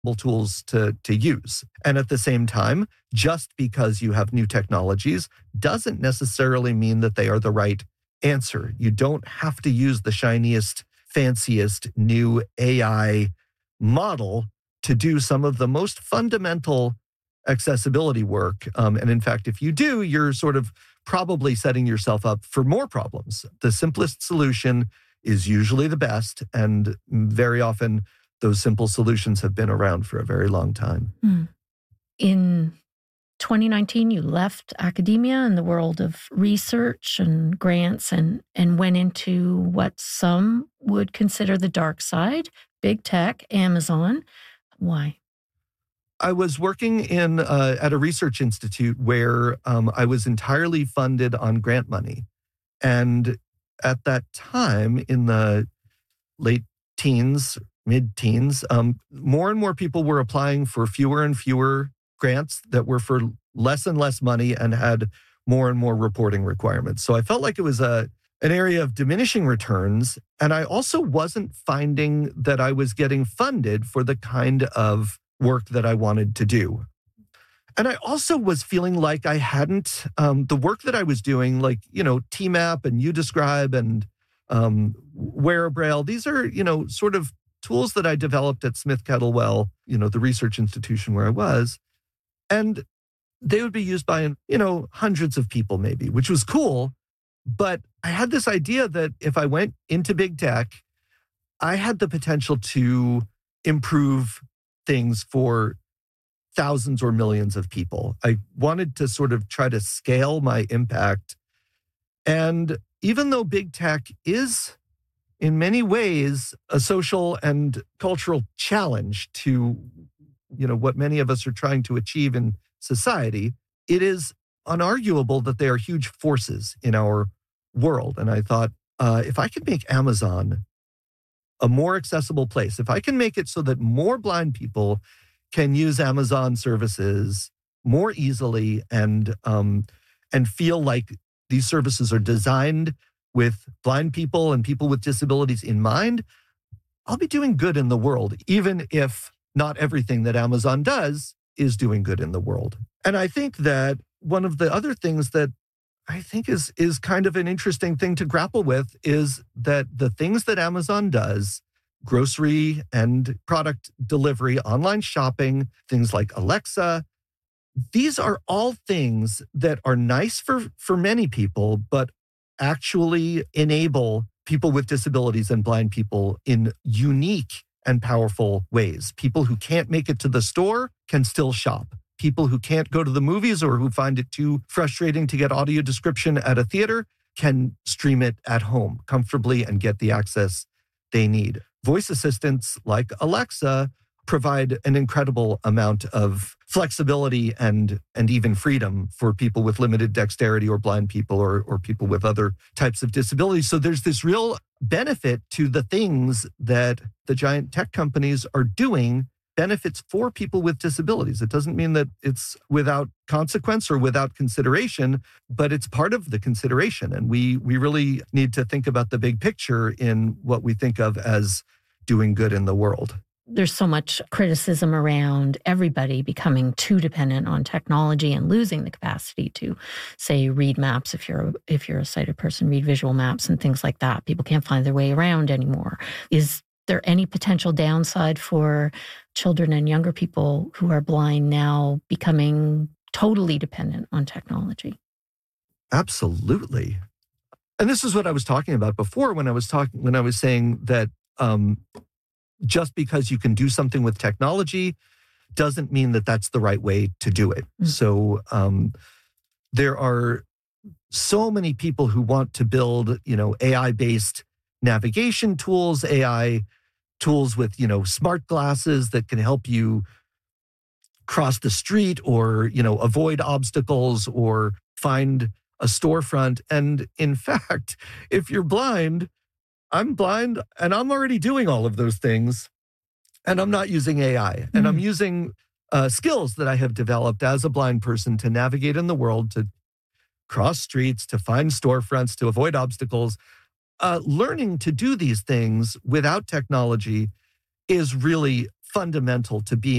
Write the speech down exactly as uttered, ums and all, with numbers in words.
tools to, to use. And at the same time, just because you have new technologies doesn't necessarily mean that they are the right answer. You don't have to use the shiniest, fanciest new A I model to do some of the most fundamental accessibility work. Um, and in fact, if you do, you're sort of probably setting yourself up for more problems. The simplest solution is usually the best, and very often those simple solutions have been around for a very long time. Mm. In twenty nineteen, you left academia and the world of research and grants and, and went into what some would consider the dark side, big tech, Amazon. Why? I was working in uh, at a research institute where um, I was entirely funded on grant money. And at that time, in the late teens, mid-teens, um, more and more people were applying for fewer and fewer grants that were for less and less money and had more and more reporting requirements. So I felt like it was a an area of diminishing returns. And I also wasn't finding that I was getting funded for the kind of work that I wanted to do. And I also was feeling like I hadn't, um, the work that I was doing, like, you know, T MAP and UDescribe and um, Wearabraille, these are, you know, sort of tools that I developed at Smith Kettlewell, you know, the research institution where I was. And they would be used by, you know, hundreds of people maybe, which was cool. But I had this idea that if I went into big tech, I had the potential to improve things for thousands or millions of people. I wanted to sort of try to scale my impact. And even though big tech is in many ways a social and cultural challenge to, you know, what many of us are trying to achieve in society, it is unarguable that they are huge forces in our world. And I thought, uh, if I could make Amazon a more accessible place, if I can make it so that more blind people can use Amazon services more easily and um, and feel like these services are designed with blind people and people with disabilities in mind, I'll be doing good in the world, even if not everything that Amazon does is doing good in the world. And I think that one of the other things that I think is is kind of an interesting thing to grapple with is that the things that Amazon does, grocery and product delivery, online shopping, things like Alexa, these are all things that are nice for, for many people, but actually enable people with disabilities and blind people in unique and powerful ways. People who can't make it to the store can still shop. People who can't go to the movies or who find it too frustrating to get audio description at a theater can stream it at home comfortably and get the access they need. Voice assistants like Alexa provide an incredible amount of flexibility and, and even freedom for people with limited dexterity or blind people or, or people with other types of disabilities. So there's this real benefit to the things that the giant tech companies are doing, benefits for people with disabilities. It doesn't mean that it's without consequence or without consideration, but it's part of the consideration. And we we really need to think about the big picture in what we think of as doing good in the world. There's so much criticism around everybody becoming too dependent on technology and losing the capacity to, say, read maps. If you're a, if you're a sighted person, read visual maps and things like that. People can't find their way around anymore. Is there any potential downside for children and younger people who are blind now becoming totally dependent on technology? Absolutely. And this is what I was talking about before when I was talking when I was saying that um, just because you can do something with technology doesn't mean that that's the right way to do it. Mm-hmm. So um, there are so many people who want to build, you know, A I-based navigation tools, A I tools with, you know, smart glasses that can help you cross the street or, you know, avoid obstacles or find a storefront. And in fact, if you're blind, I'm blind and I'm already doing all of those things and I'm not using A I. Mm-hmm. And I'm using uh, skills that I have developed as a blind person to navigate in the world, to cross streets, to find storefronts, to avoid obstacles. Uh, learning to do these things without technology is really fundamental to being